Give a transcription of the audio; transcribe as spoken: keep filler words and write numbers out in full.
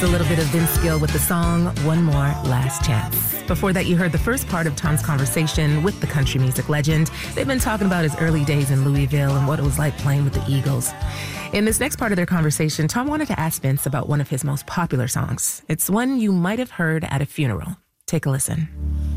That's a little bit of Vince Gill with the song One More Last Chance. Before that, you heard the first part of Tom's conversation with the country music legend. They've been talking about his early days in Louisville and what it was like playing with the Eagles. In this next part of their conversation, Tom wanted to ask Vince about one of his most popular songs. It's one you might have heard at a funeral. Take a listen.